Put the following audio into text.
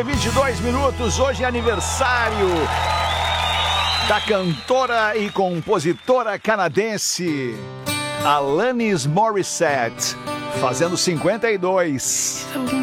22 minutos. Hoje é aniversário da cantora e compositora canadense Alanis Morissette, fazendo 52.